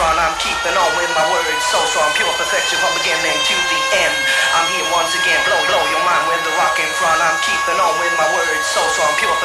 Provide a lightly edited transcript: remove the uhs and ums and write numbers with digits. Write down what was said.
front. I'm keeping on with my words, so strong, pure perfection from beginning to the end. I'm here once again, blow your mind with the rock in front. I'm keeping on with my words, so strong, pure